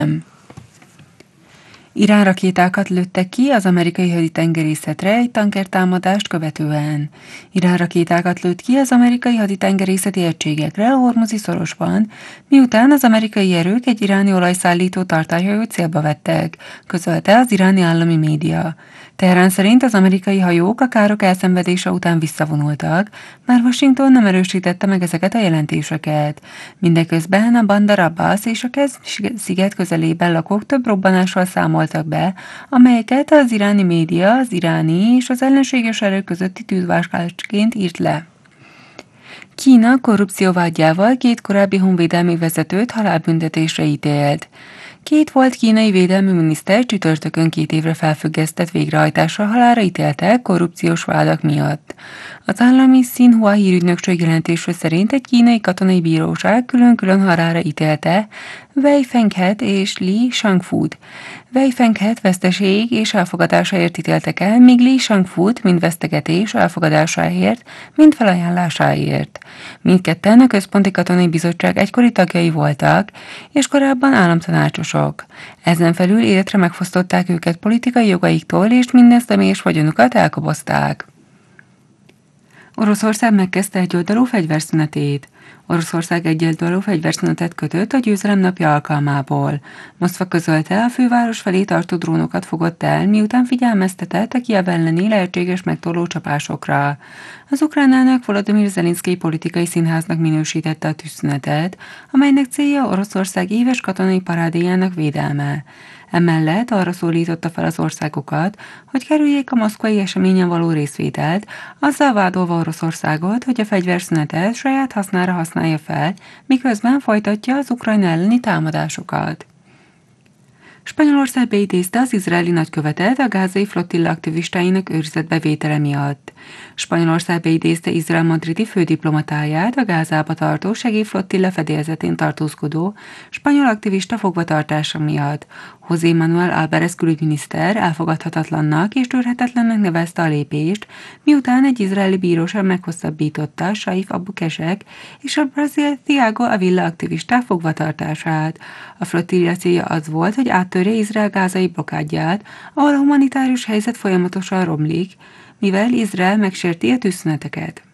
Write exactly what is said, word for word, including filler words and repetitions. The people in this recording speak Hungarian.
Irán rakétákat lőttek ki az amerikai haditengerészetre egy tankertámadást követően. Irán rakétákat lőtt ki az amerikai haditengerészeti egységekre a Hormuzi szorosban, miután az amerikai erők egy iráni olajszállító tartályhajót célba vettek, közölte az iráni állami média. Teherán szerint az amerikai hajók a károk elszenvedése után visszavonultak, már Washington nem erősítette meg ezeket a jelentéseket. Mindeközben a Bandar Abbas és a Kez-sziget közelében lakók több robbanásról számoltak be, amelyeket az iráni média az iráni és az ellenséges erők közötti tűzvásárlásként írt le. Kína korrupcióvádjával két korábbi honvédelmi vezetőt halálbüntetésre ítélt. Két volt kínai védelmi miniszter csütörtökön két évre felfüggesztett végrehajtásra halálra ítéltek korrupciós vádak miatt. Az állami Xinhua hírügynökség jelentése szerint egy kínai katonai bíróság külön-külön halálra ítélte Wei Fenghet és Li Shangfut. Wei Fenghet veszteség és elfogadásáért ítéltek el, míg Li Shangfut mind vesztegetés elfogadásáért, mind felajánlásáért. Mindketten a Központi Katonai Bizottság egykori tagjai voltak, és korábban államtanácsosok. Ezen felül életre megfosztották őket politikai jogaiktól, és minden személyes vagyonukat elkobozták. Oroszország megkezdte egyoldalú fegyverszünetét. Oroszország egyoldalú fegyverszünetet kötött a győzelem napja alkalmából. Moszkva közölte, a főváros felé tartó drónokat fogott el, miután figyelmeztetett a Kijev elleni lehetséges megtorló csapásokra. Az ukrán elnök Volodymyr Zelenszkij politikai színháznak minősítette a tűzszünetet, amelynek célja Oroszország éves katonai parádéjának védelme. Emellett arra szólította fel az országokat, hogy kerüljék a moszkvai eseményen való részvételt, azzal vádolva Oroszországot, hogy a fegyverszünetet saját hasznára használja fel, miközben folytatja az Ukrajna elleni támadásokat. Spanyolország beidézte az izraeli nagykövetet a gázai flottilla aktivistáinak őrizetbe vétele miatt. Spanyolország beidézte Izrael madridi fődiplomatáját a Gázába tartó segélyflottilla fedélzetén tartózkodó spanyol aktivista fogvatartása miatt. José Manuel Álvarez külügyminiszter elfogadhatatlannak és tűrhetetlennek nevezte a lépést, miután egy izraeli bíróság meghosszabbította Saif Abu Kesek és a brazil Thiago Avila aktivisták fogvatartását. A flottilla célja az volt, hogy áttörje Izrael gázai blokkádját, ahol a humanitárius helyzet folyamatosan romlik, mivel Izrael megsérti a tűzszüneteket.